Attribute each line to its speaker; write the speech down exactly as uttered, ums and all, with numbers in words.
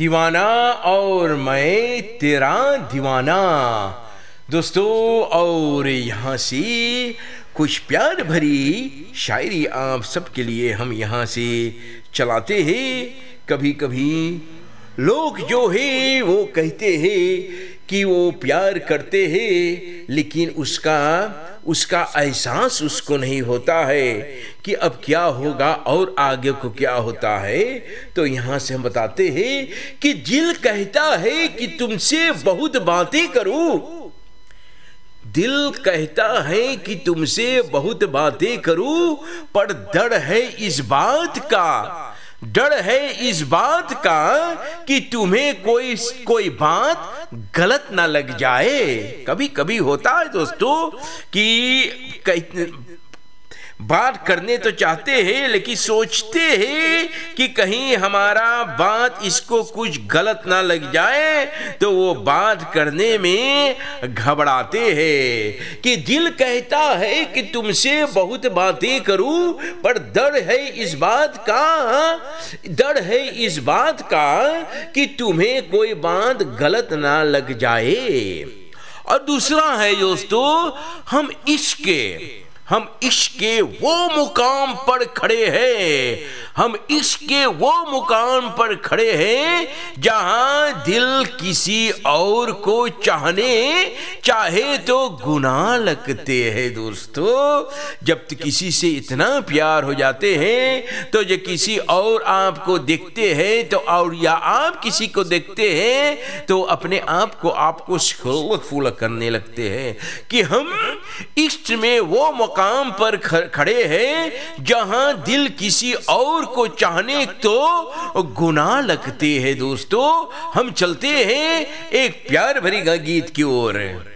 Speaker 1: दीवाना और मैं तेरा दीवाना। दोस्तों, और यहाँ से कुछ प्यार भरी शायरी आप सबके लिए हम यहाँ से चलाते हैं। कभी कभी लोग जो है वो कहते हैं कि वो प्यार करते हैं, लेकिन उसका उसका एहसास उसको नहीं होता है कि अब क्या होगा और आगे को क्या होता है। तो यहाँ से हम बताते हैं कि दिल कहता है कि तुमसे बहुत बातें करूं, दिल कहता है कि तुमसे बहुत बातें करूं, पर डर है इस बात का, डर है इस बात का कि तुम्हें कोई कोई बात गलत ना लग जाए। कभी कभी होता है दोस्तों कि बात करने तो चाहते हैं, लेकिन सोचते हैं कि कहीं हमारा बात इसको कुछ गलत ना लग जाए, तो वो बात करने में घबराते हैं। कि दिल कहता है कि तुमसे बहुत बातें करूं, पर डर है इस बात का, डर है इस बात का कि तुम्हें कोई बात गलत ना लग जाए। और दूसरा है दोस्तों, हम इश्क हम इश्क के वो मुकाम पर खड़े हैं, हम इश्क के वो मुकाम पर खड़े हैं जहां दिल किसी और को चाहने चाहे तो गुनाह लगते हैं। दोस्तों, जब तो किसी से इतना प्यार हो जाते हैं तो जब किसी और आपको देखते हैं तो, और या आप किसी को देखते हैं तो अपने आप को आपको छलक फूलक करने लगते हैं कि हम इश्क में वो मुकाम पर खड़े हैं जहां दिल किसी और को चाहने तो गुनाह लगते हैं। दोस्तों, हम चलते हैं एक प्यार भरी गीत की ओर।